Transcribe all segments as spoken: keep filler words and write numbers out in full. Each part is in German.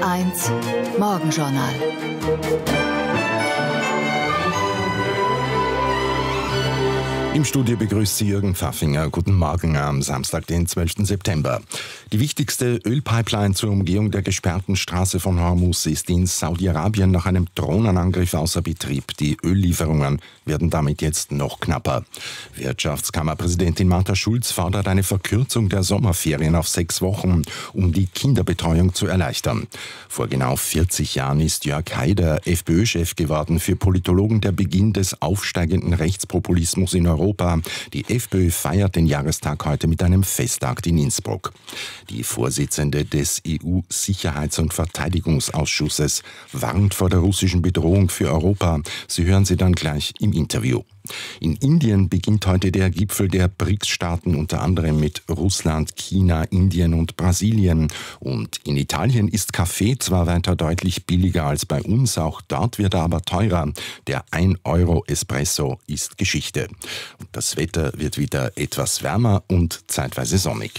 eins Morgenjournal. Im Studio begrüßt Sie Jürgen Pfaffinger. Guten Morgen am Samstag, den zwölften September. Die wichtigste Ölpipeline zur Umgehung der gesperrten Straße von Hormuz ist in Saudi-Arabien nach einem Drohnenangriff außer Betrieb. Die Öllieferungen werden damit jetzt noch knapper. Wirtschaftskammerpräsidentin Martha Schulz fordert eine Verkürzung der Sommerferien auf sechs Wochen, um die Kinderbetreuung zu erleichtern. Vor genau vierzig Jahren ist Jörg Haider FPÖ-Chef geworden. Für Politologen der Beginn des aufsteigenden Rechtspopulismus in Europa. Die FPÖ feiert den Jahrestag heute mit einem Festakt in Innsbruck. Die Vorsitzende des E U-Sicherheits- und Verteidigungsausschusses warnt vor der russischen Bedrohung für Europa. Sie hören sie dann gleich im Interview. In Indien beginnt heute der Gipfel der B R I C S-Staaten, unter anderem mit Russland, China, Indien und Brasilien. Und in Italien ist Kaffee zwar weiter deutlich billiger als bei uns, auch dort wird er aber teurer. Der ein Euro Espresso ist Geschichte. Und das Wetter wird wieder etwas wärmer und zeitweise sonnig.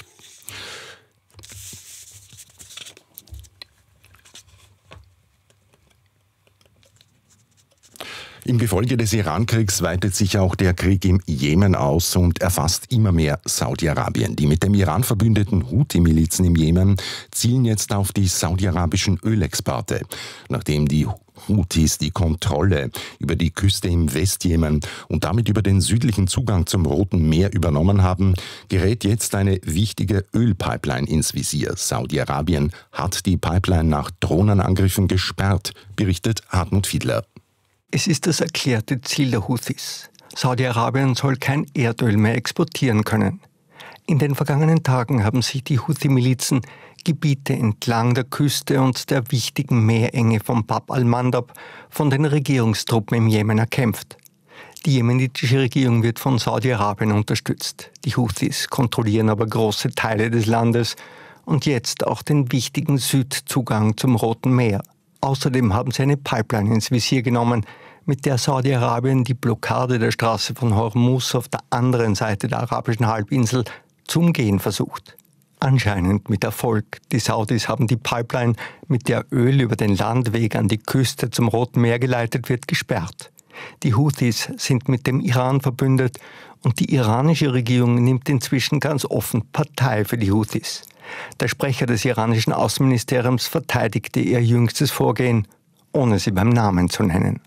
Im Gefolge des Iran-Kriegs weitet sich auch der Krieg im Jemen aus und erfasst immer mehr Saudi-Arabien. Die mit dem Iran verbündeten Houthi-Milizen im Jemen zielen jetzt auf die saudi-arabischen Ölexporte. Nachdem die Houthis die Kontrolle über die Küste im Westjemen und damit über den südlichen Zugang zum Roten Meer übernommen haben, gerät jetzt eine wichtige Ölpipeline ins Visier. Saudi-Arabien hat die Pipeline nach Drohnenangriffen gesperrt, berichtet Hartmut Fiedler. Es ist das erklärte Ziel der Houthis. Saudi-Arabien soll kein Erdöl mehr exportieren können. In den vergangenen Tagen haben sich die Houthi-Milizen Gebiete entlang der Küste und der wichtigen Meerenge von Bab al-Mandab von den Regierungstruppen im Jemen erkämpft. Die jemenitische Regierung wird von Saudi-Arabien unterstützt. Die Houthis kontrollieren aber große Teile des Landes und jetzt auch den wichtigen Südzugang zum Roten Meer. Außerdem haben sie eine Pipeline ins Visier genommen, mit der Saudi-Arabien die Blockade der Straße von Hormuz auf der anderen Seite der arabischen Halbinsel zu umgehen versucht. Anscheinend mit Erfolg. Die Saudis haben die Pipeline, mit der Öl über den Landweg an die Küste zum Roten Meer geleitet wird, gesperrt. Die Houthis sind mit dem Iran verbündet und die iranische Regierung nimmt inzwischen ganz offen Partei für die Houthis. Der Sprecher des iranischen Außenministeriums verteidigte ihr jüngstes Vorgehen, ohne sie beim Namen zu nennen.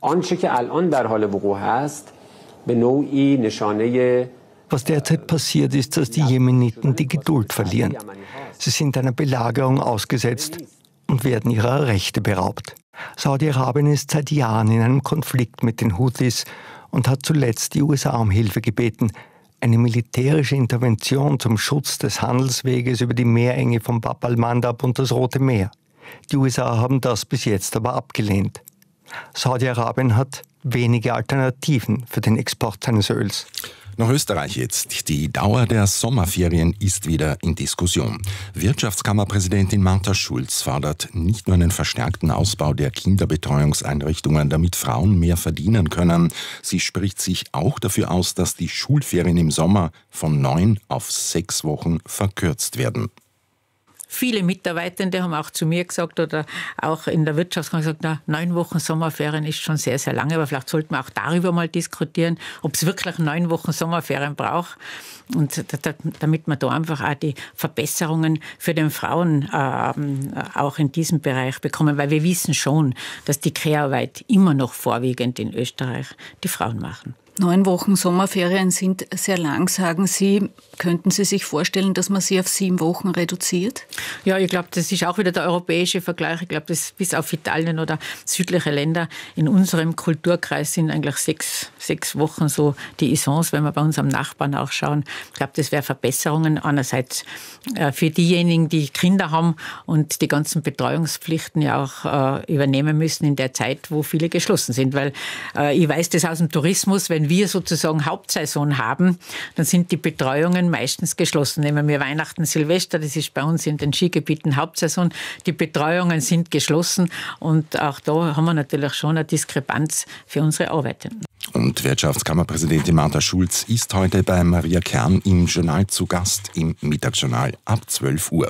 Was derzeit passiert, ist, dass die Jemeniten die Geduld verlieren. Sie sind einer Belagerung ausgesetzt und werden ihrer Rechte beraubt. Saudi-Arabien ist seit Jahren in einem Konflikt mit den Houthis und hat zuletzt die U S A um Hilfe gebeten. Eine militärische Intervention zum Schutz des Handelsweges über die Meerenge von Bab al-Mandab und das Rote Meer. Die U S A haben das bis jetzt aber abgelehnt. Saudi-Arabien hat wenige Alternativen für den Export seines Öls. Nach Österreich jetzt. Die Dauer der Sommerferien ist wieder in Diskussion. Wirtschaftskammerpräsidentin Martha Schulz fordert nicht nur einen verstärkten Ausbau der Kinderbetreuungseinrichtungen, damit Frauen mehr verdienen können. Sie spricht sich auch dafür aus, dass die Schulferien im Sommer von neun auf sechs Wochen verkürzt werden. Viele Mitarbeitende haben auch zu mir gesagt oder auch in der Wirtschaftskammer gesagt, na, neun Wochen Sommerferien ist schon sehr, sehr lange, aber vielleicht sollten wir auch darüber mal diskutieren, ob es wirklich neun Wochen Sommerferien braucht. Und damit wir da einfach auch die Verbesserungen für den Frauen äh, auch in diesem Bereich bekommen, weil wir wissen schon, dass die Care-Arbeit immer noch vorwiegend in Österreich die Frauen machen. Neun Wochen Sommerferien sind sehr lang, sagen Sie. Könnten Sie sich vorstellen, dass man sie auf sieben Wochen reduziert? Ja, ich glaube, das ist auch wieder der europäische Vergleich. Ich glaube, das bis auf Italien oder südliche Länder in unserem Kulturkreis sind eigentlich sechs, sechs Wochen so die Essence, wenn wir bei unserem Nachbarn auch schauen. Ich glaube, das wäre Verbesserungen einerseits für diejenigen, die Kinder haben und die ganzen Betreuungspflichten ja auch übernehmen müssen in der Zeit, wo viele geschlossen sind. Weil ich weiß das aus dem Tourismus, wenn wir sozusagen Hauptsaison haben, dann sind die Betreuungen meistens geschlossen. Nehmen wir Weihnachten, Silvester, das ist bei uns in den Skigebieten Hauptsaison. Die Betreuungen sind geschlossen und auch da haben wir natürlich schon eine Diskrepanz für unsere Arbeitenden. Und Wirtschaftskammerpräsidentin Martha Schulz ist heute bei Maria Kern im Journal zu Gast im Mittagsjournal ab zwölf Uhr.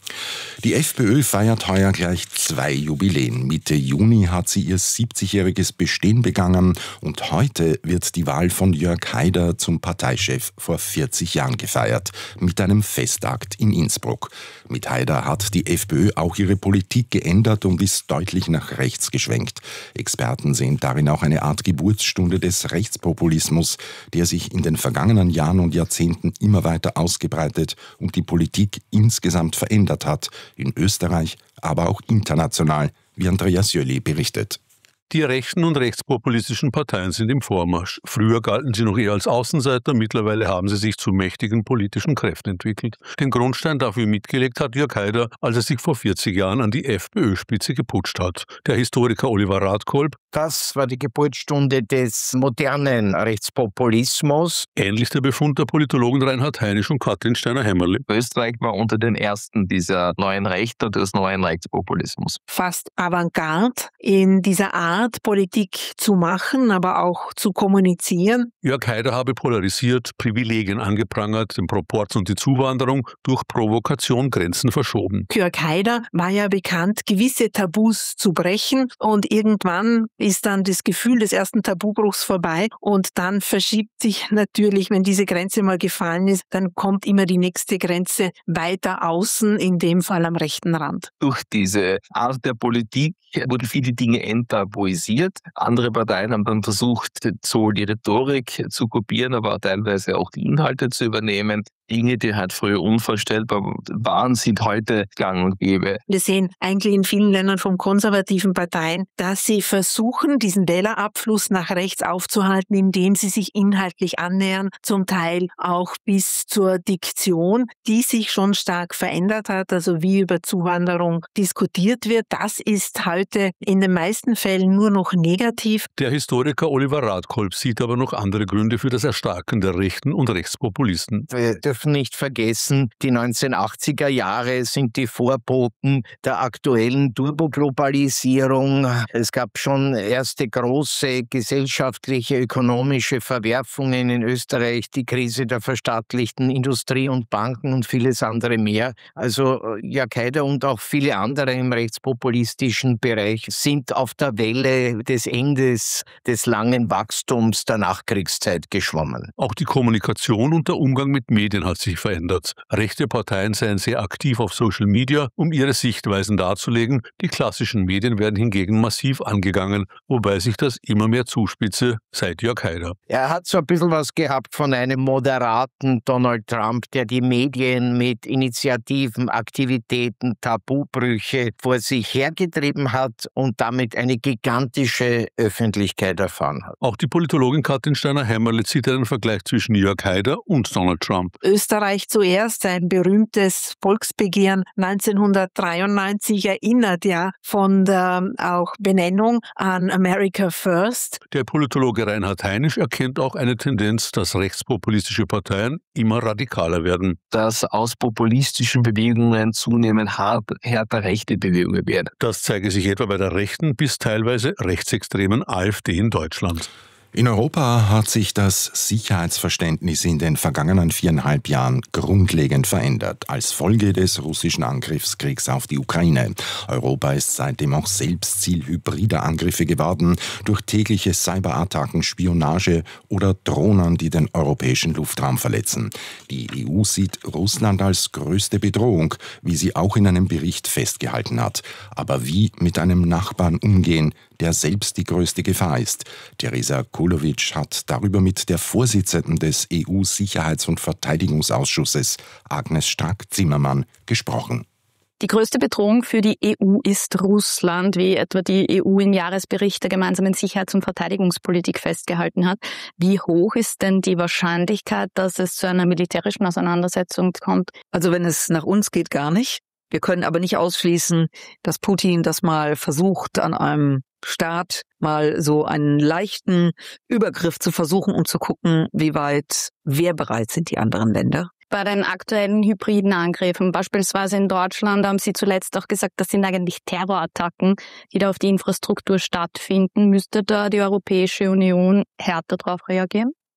Die FPÖ feiert heuer gleich zwei Jubiläen. Mitte Juni hat sie ihr siebzigjähriges Bestehen begangen und heute wird die Wahl von Jörg Haider zum Parteichef vor vierzig Jahren gefeiert, mit einem Festakt in Innsbruck. Mit Haider hat die FPÖ auch ihre Politik geändert und ist deutlich nach rechts geschwenkt. Experten sehen darin auch eine Art Geburtsstunde des Rechtspopulismus, der sich in den vergangenen Jahren und Jahrzehnten immer weiter ausgebreitet und die Politik insgesamt verändert hat, in Österreich, aber auch international, wie Andreas Jöli berichtet. Die rechten und rechtspopulistischen Parteien sind im Vormarsch. Früher galten sie noch eher als Außenseiter, mittlerweile haben sie sich zu mächtigen politischen Kräften entwickelt. Den Grundstein dafür mitgelegt hat Jörg Haider, als er sich vor vierzig Jahren an die FPÖ-Spitze geputscht hat. Der Historiker Oliver Radkolb: Das war die Geburtsstunde des modernen Rechtspopulismus. Ähnlich der Befund der Politologen Reinhard Heinisch und Katrin Steiner-Hämmerle. Österreich war unter den ersten dieser neuen Rechte und des neuen Rechtspopulismus. Fast Avantgarde in dieser Art, Politik zu machen, aber auch zu kommunizieren. Jörg Haider habe polarisiert, Privilegien angeprangert, den Proporz und die Zuwanderung durch Provokation Grenzen verschoben. Jörg Haider war ja bekannt, gewisse Tabus zu brechen, und irgendwann ist dann das Gefühl des ersten Tabubruchs vorbei und dann verschiebt sich natürlich, wenn diese Grenze mal gefallen ist, dann kommt immer die nächste Grenze weiter außen, in dem Fall am rechten Rand. Durch diese Art der Politik wurden viele Dinge enttabuisiert. Andere Parteien haben dann versucht, so die Rhetorik zu kopieren, aber teilweise auch die Inhalte zu übernehmen. Dinge, die halt früher unvorstellbar waren, sind heute gang und gäbe. Wir sehen eigentlich in vielen Ländern von konservativen Parteien, dass sie versuchen, diesen Wählerabfluss nach rechts aufzuhalten, indem sie sich inhaltlich annähern, zum Teil auch bis zur Diktion, die sich schon stark verändert hat, also wie über Zuwanderung diskutiert wird. Das ist heute in den meisten Fällen nur noch negativ. Der Historiker Oliver Radkolb sieht aber noch andere Gründe für das Erstarken der Rechten und Rechtspopulisten. Wir dürfen nicht vergessen, die neunzehnhundertachtziger Jahre sind die Vorboten der aktuellen Turboglobalisierung. Es gab schon erste große gesellschaftliche, ökonomische Verwerfungen in Österreich, die Krise der verstaatlichten Industrie und Banken und vieles andere mehr. Also Jörg Haider und auch viele andere im rechtspopulistischen Bereich sind auf der Welle des Endes des langen Wachstums der Nachkriegszeit geschwommen. Auch die Kommunikation und der Umgang mit Medien hat sich verändert. Rechte Parteien seien sehr aktiv auf Social Media, um ihre Sichtweisen darzulegen. Die klassischen Medien werden hingegen massiv angegangen, wobei sich das immer mehr zuspitze seit Jörg Haider. Er hat so ein bisschen was gehabt von einem moderaten Donald Trump, der die Medien mit Initiativen, Aktivitäten, Tabubrüche vor sich hergetrieben hat und damit eine gigantische Öffentlichkeit erfahren hat. Auch die Politologin Katrin Steiner-Hämmerle zieht einen Vergleich zwischen Jörg Haider und Donald Trump. Österreich zuerst, ein berühmtes Volksbegehren neunzehnhundertdreiundneunzig, erinnert ja von der auch Benennung an America First. Der Politologe Reinhard Heinisch erkennt auch eine Tendenz, dass rechtspopulistische Parteien immer radikaler werden. Dass aus populistischen Bewegungen zunehmend hart, härter rechte Bewegungen werden. Das zeige sich etwa bei der rechten bis teilweise rechtsextremen AfD in Deutschland. In Europa hat sich das Sicherheitsverständnis in den vergangenen viereinhalb Jahren grundlegend verändert, als Folge des russischen Angriffskriegs auf die Ukraine. Europa ist seitdem auch selbst Ziel hybrider Angriffe geworden, durch tägliche Cyberattacken, Spionage oder Drohnen, die den europäischen Luftraum verletzen. Die E U sieht Russland als größte Bedrohung, wie sie auch in einem Bericht festgehalten hat. Aber wie mit einem Nachbarn umgehen, der selbst die größte Gefahr ist? Teresa Kulovic hat darüber mit der Vorsitzenden des E U-Sicherheits- und Verteidigungsausschusses, Agnes Strack-Zimmermann, gesprochen. Die größte Bedrohung für die E U ist Russland, wie etwa die E U im Jahresbericht der gemeinsamen Sicherheits- und Verteidigungspolitik festgehalten hat. Wie hoch ist denn die Wahrscheinlichkeit, dass es zu einer militärischen Auseinandersetzung kommt? Also wenn es nach uns geht, gar nicht. Wir können aber nicht ausschließen, dass Putin das mal versucht, an einem Staat mal so einen leichten Übergriff zu versuchen, um zu gucken, wie weit wehrbereit sind die anderen Länder. Bei den aktuellen hybriden Angriffen, beispielsweise in Deutschland, haben Sie zuletzt auch gesagt, das sind eigentlich Terrorattacken, die da auf die Infrastruktur stattfinden. Müsste da die Europäische Union härter darauf reagieren?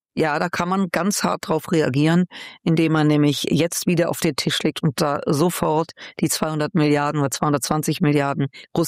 Ja, da kann man ganz hart drauf reagieren, indem man nämlich jetzt wieder auf den Tisch legt und da sofort die zweihundert Milliarden oder zweihundertzwanzig Milliarden Russland